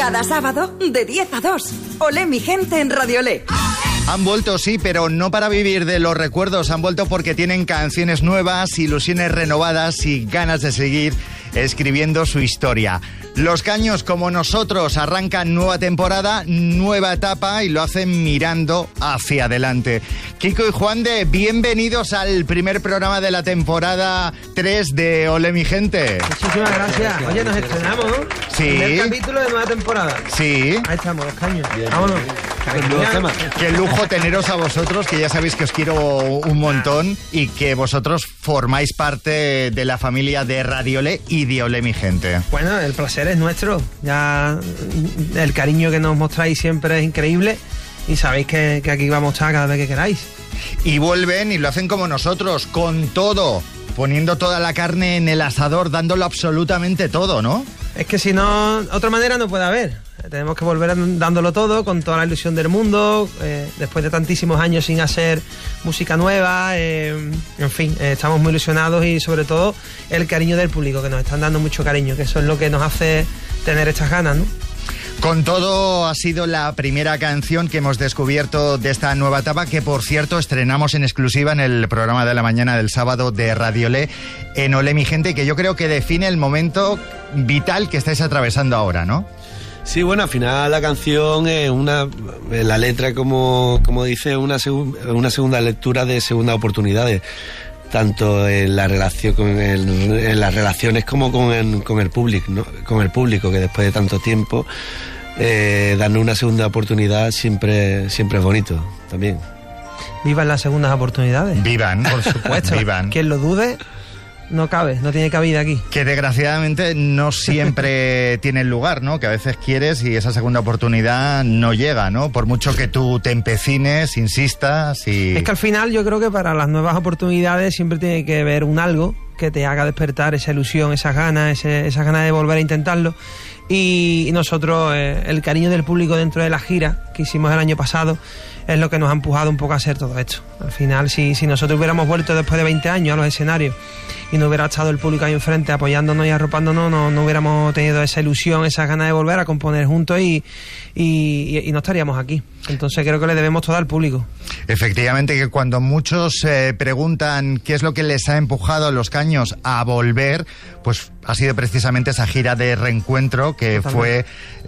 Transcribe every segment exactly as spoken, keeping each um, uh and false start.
Cada sábado, de diez a dos. Olé mi gente en Radio Olé. Han vuelto, sí, pero no para vivir de los recuerdos. Han vuelto porque tienen canciones nuevas, ilusiones renovadas y ganas de seguir escribiendo su historia. Los Caños, como nosotros, arrancan nueva temporada, nueva etapa y lo hacen mirando hacia adelante. Kiko y Juande, bienvenidos al primer programa de la temporada tres de Olé mi gente. Muchísimas gracias. Oye, nos estrenamos, ¿no? Sí. El capítulo de nueva temporada. Sí. Ahí estamos, Los Caños. Bien. Vámonos. Qué lujo teneros a vosotros, que ya sabéis que os quiero un montón y que vosotros formáis parte de la familia de Radio Olé y de Olé mi gente. Bueno, el placer es nuestro. Ya el cariño que nos mostráis siempre es increíble y sabéis que, que aquí vamos a estar cada vez que queráis. Y vuelven y lo hacen como nosotros, con todo, poniendo toda la carne en el asador, dándolo absolutamente todo, ¿no? Es que si no, otra manera no puede haber. Tenemos que volver dándolo todo, con toda la ilusión del mundo, eh, después de tantísimos años sin hacer música nueva, eh, en fin, eh, estamos muy ilusionados y sobre todo el cariño del público, que nos están dando mucho cariño, que eso es lo que nos hace tener estas ganas, ¿no? Con todo, ha sido la primera canción que hemos descubierto de esta nueva etapa, que por cierto estrenamos en exclusiva en el programa de la mañana del sábado de Radio Olé, en Olé mi gente, que yo creo que define el momento vital que estáis atravesando ahora, ¿no? Sí, bueno, al final la canción es una, la letra, como, como dice, una, segu, una segunda lectura de segundas oportunidades, tanto en la relación con el, en las relaciones como con el, con el público, ¿no? Con el público, que después de tanto tiempo eh, darnos una segunda oportunidad siempre, siempre es bonito también. Vivan las segundas oportunidades. Vivan, por supuesto. Vivan. Quien lo dude, no cabe, no tiene cabida aquí. Que desgraciadamente no siempre tiene lugar, ¿no? Que a veces quieres y esa segunda oportunidad no llega, ¿no? Por mucho que tú te empecines, insistas y... Es que al final yo creo que para las nuevas oportunidades siempre tiene que haber un algo que te haga despertar esa ilusión, esas ganas, ese, esas ganas de volver a intentarlo. Y, y nosotros, eh, el cariño del público dentro de la gira que hicimos el año pasado es lo que nos ha empujado un poco a hacer todo esto. Al final, si, si nosotros hubiéramos vuelto después de veinte años a los escenarios y no hubiera estado el público ahí enfrente apoyándonos y arropándonos, no, no hubiéramos tenido esa ilusión, esas ganas de volver a componer juntos y, y, y no estaríamos aquí. Entonces creo que le debemos todo al público. Efectivamente, que cuando muchos eh, preguntan qué es lo que les ha empujado a Los Caños a volver, pues ha sido precisamente esa gira de reencuentro que Totalmente. fue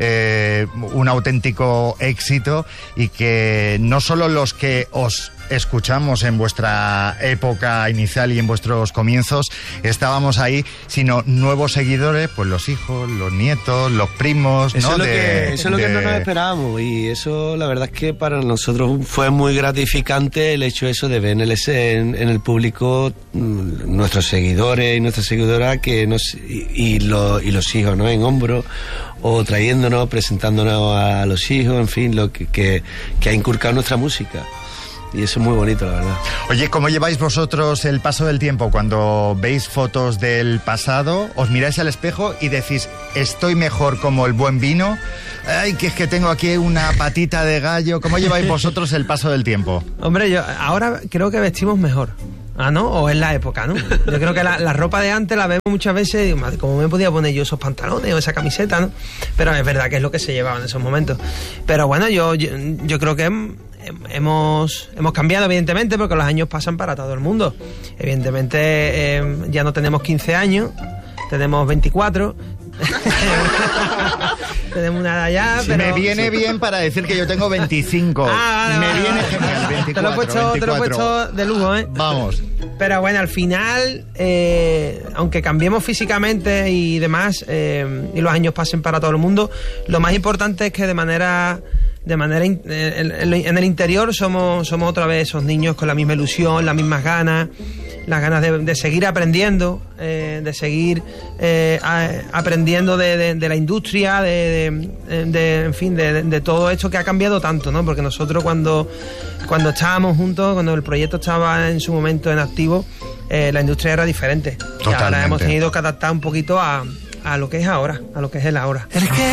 eh, un auténtico éxito y que no solo los que os escuchamos en vuestra época inicial y en vuestros comienzos estábamos ahí, sino nuevos seguidores, pues los hijos, los nietos, los primos, eso ¿no? Es lo de, que, eso es lo de... que no nos esperábamos y eso la verdad es que para nosotros fue muy gratificante el hecho eso de ver en el, en, en el público nuestros seguidores y nuestras seguidoras que nos, y, y, lo, y los hijos, ¿no? En hombros o trayéndonos, presentándonos a los hijos, en fin, lo que, que, que ha inculcado nuestra música. Y eso es muy bonito, la verdad. Oye, ¿cómo lleváis vosotros el paso del tiempo? Cuando veis fotos del pasado, os miráis al espejo y decís, estoy mejor como el buen vino. Ay, que es que tengo aquí una patita de gallo. ¿Cómo lleváis vosotros el paso del tiempo? Hombre, yo ahora creo que vestimos mejor. Ah, ¿no? O es la época, ¿no? Yo creo que la, la ropa de antes la vemos muchas veces y digo, madre, ¿cómo me podía poner yo esos pantalones o esa camiseta, no? Pero es verdad que es lo que se llevaba en esos momentos. Pero bueno, yo, yo, yo creo que hemos, hemos cambiado, evidentemente, porque los años pasan para todo el mundo. Evidentemente, eh, ya no tenemos quince años, tenemos veinticuatro. Tenemos una edad ya, sí, pero... Me viene bien para decir que yo tengo veinticinco. Ah, vale, me vale, viene vale. genial, veinticuatro, te lo, he puesto, te lo he puesto de lujo, ¿eh? Vamos. Pero bueno, al final, eh, aunque cambiemos físicamente y demás, eh, y los años pasen para todo el mundo, lo más importante es que de manera... de manera in, en, en el interior somos somos otra vez esos niños con la misma ilusión, las mismas ganas, las ganas de, de seguir aprendiendo, eh, de seguir eh, a, aprendiendo de, de, de la industria, de, de, de en fin, de, de todo esto que ha cambiado tanto, ¿no? Porque nosotros cuando cuando estábamos juntos, cuando el proyecto estaba en su momento en activo, eh, la industria era diferente. Totalmente. Y ahora hemos tenido que adaptar un poquito a, a lo que es ahora, a lo que es el ahora.